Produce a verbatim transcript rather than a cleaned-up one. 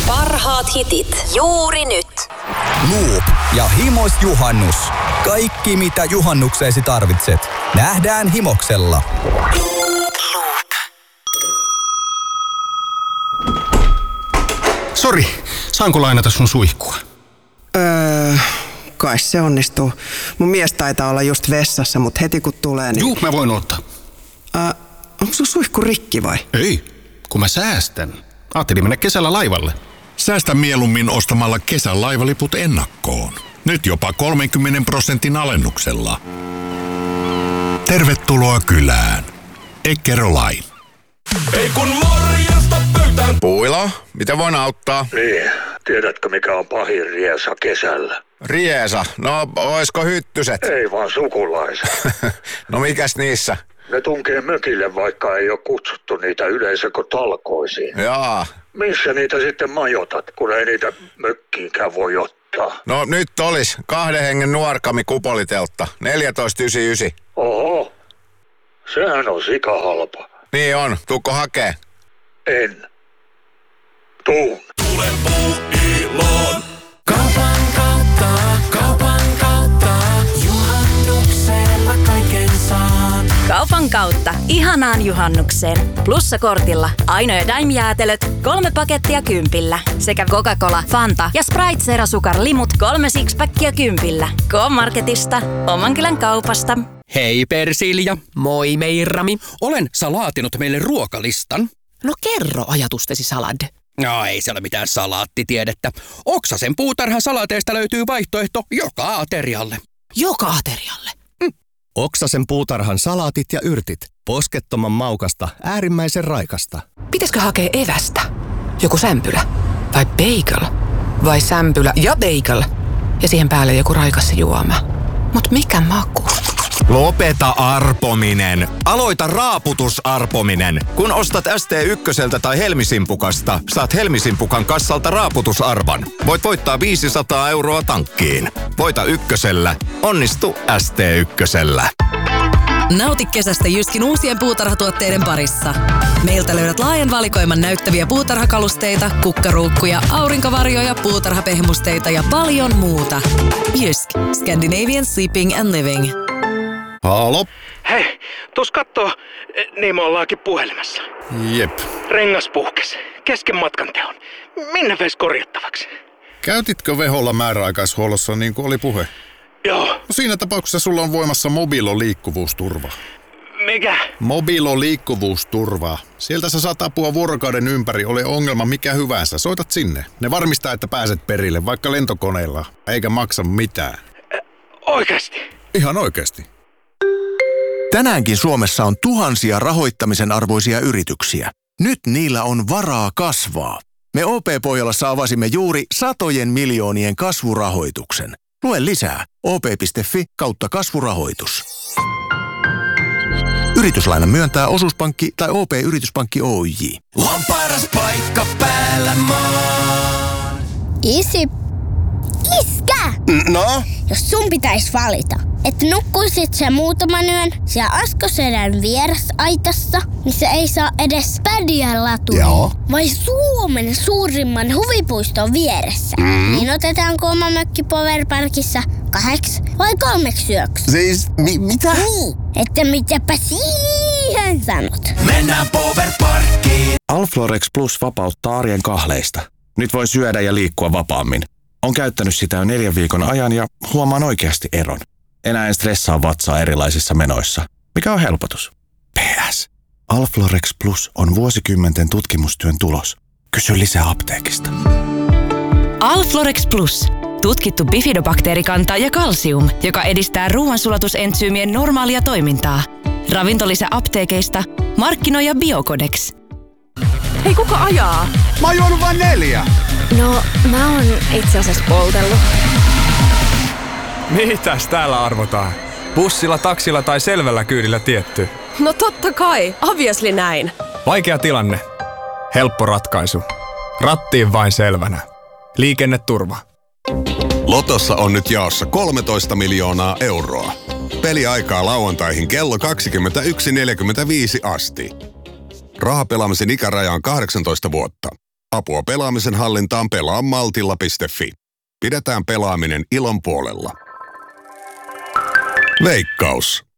Parhaat hitit juuri nyt. Loop ja Himos juhannus. Kaikki mitä juhannukseesi tarvitset. Nähdään Himoksella. Loop. Sori, saanko lainata sun suihkua? Öö, kai se onnistuu. Mun mies taitaa olla just vessassa, mutta heti kun tulee niin... Juu, mä voin ottaa. Öö, onko sun suihku rikki vai? Ei, kun mä säästän. Ajattelin mennä kesällä laivalle. Säästä mieluummin ostamalla kesän laivaliput ennakkoon. Nyt jopa kolmenkymmenen prosentin alennuksella. Tervetuloa kylään. Eckerö Line. Ei kun morjesta pöytään. Puilo, miten voin auttaa? Niin, tiedätkö mikä on pahin riesa kesällä? Riesa? No, oisko hyttyset? Ei vaan sukulaiset. No mikäs niissä? Ne tunkee mökille, vaikka ei ole kutsuttu niitä yleisökotalkoisiin. Jaa. Missä niitä sitten majoitat, kun ei niitä mökkiinkään voi ottaa? No nyt olis kahden hengen nuorkami kupoliteltta. neljätoista yhdeksänkymmentäyhdeksän. Oho, sehän on sikahalpa. Niin on, tuukko hakee? En. Tuun. Tule Puuiloon. Kaupan kautta, kaupan kautta. Juhannuksella kaiken saan. Kaupan kautta. Ihanaan juhannukseen. Plussa-kortilla Aino ja Daim-jäätelöt, kolme pakettia kympillä. Sekä Coca-Cola, Fanta ja Sprite Zero Sukar Limut kolme sixpackia kympillä. K-Marketista, oman kylän kaupasta. Hei Persilja. Moi Meirami. Olen sä laatinut meille ruokalistan. No kerro ajatustesi salad. No ei se ole mitään salaattitiedettä. Oksasen puutarhan salateista löytyy vaihtoehto joka aterialle. Joka aterialle? Mm. Oksasen puutarhan salaatit ja yrtit. Poskettoman maukasta, äärimmäisen raikasta. Pitäisikö hakea evästä? Joku sämpylä? Vai bagel? Vai sämpylä ja bagel? Ja siihen päälle joku raikas juoma. Mut mikä maku? Lopeta arpominen. Aloita raaputusarpominen. Kun ostat S T ykköseltä tai Helmisimpukasta, saat Helmisimpukan kassalta raaputusarvan. Voit voittaa viisisataa euroa tankkiin. Voita ykkösellä. Onnistu S T ykkösellä. Nauti kesästä Jyskin uusien puutarhatuotteiden parissa. Meiltä löydät laajan valikoiman näyttäviä puutarhakalusteita, kukkaruukkuja, aurinkovarjoja, puutarhapehmusteita ja paljon muuta. Jysk. Scandinavian Sleeping and Living. Halo? Hei, tuus kattoo, niin me ollaankin puhelimessa. Jep. Rengas puhkes, kesken matkan teon. Minne veis korjattavaksi? Käytitkö Veholla määräaikaishuollossa niin kuin oli puhe? Joo. No siinä tapauksessa sulla on voimassa Mobilo liikkuvuusturva. Mikä? Mobilo liikkuvuusturva. Sieltä sä saat apua vuorokauden ympäri, ole ongelma mikä hyvänsä. Soitat sinne. Ne varmistaa, että pääset perille, vaikka lentokoneella, eikä maksa mitään. Ä, oikeasti? Ihan oikeasti. Tänäänkin Suomessa on tuhansia rahoittamisen arvoisia yrityksiä. Nyt niillä on varaa kasvaa. Me O P-Pohjolassa avasimme juuri satojen miljoonien kasvurahoituksen. Lue lisää o p piste f i kautta kasvurahoitus. Yrityslainan myöntää Osuuspankki tai O P-yrityspankki Oyj. On paras paikka päällä maan. Isi. Iskä! No? Jos sun pitäis valita, että nukkuisit sä muutaman yön siellä Askoselän vierasaitassa, missä ei saa edes pädiä latuja. Joo. Vai Suomen suurimman huvipuiston vieressä. Mm. Niin otetaanko oma mökki Powerparkissa kahdeksi vai kolmeksi yöksi? Siis, mi- mitä? Niin, että mitäpä siihen sanot. Mennään Powerparkkiin. Alflorex Plus vapauttaa arjen kahleista. Nyt voi syödä ja liikkua vapaammin. On käyttänyt sitä jo neljän viikon ajan ja huomaan oikeasti eron. Enää en stressaa vatsaa erilaisissa menoissa, mikä on helpotus. P S. Alflorex Plus on vuosikymmenten tutkimustyön tulos. Kysy lisää apteekista. Alflorex Plus. Tutkittu bifidobakteerikanta ja kalsium, joka edistää ruoansulatusentsyymien normaalia toimintaa. Ravintolisä apteekeista. Markkinoija Biocodex. Hei, kuka ajaa? Mä oon juonut vain neljä. No, mä oon itse asiassa poltellut. Mitäs täällä arvotaan? Bussilla, taksilla tai selvällä kyydillä tietty? No totta kai, obviously näin. Vaikea tilanne. Helppo ratkaisu. Rattiin vain selvänä. Liikenneturva. Lotossa on nyt jaossa kolmetoista miljoonaa euroa. Peliaikaa lauantaihin kello kaksikymmentäyksi neljäkymmentäviisi asti. Rahapelaamisen ikäraja on kahdeksantoista vuotta. Apua pelaamisen hallintaan pelaa maltilla piste fi. Pidetään pelaaminen ilon puolella. Veikkaus.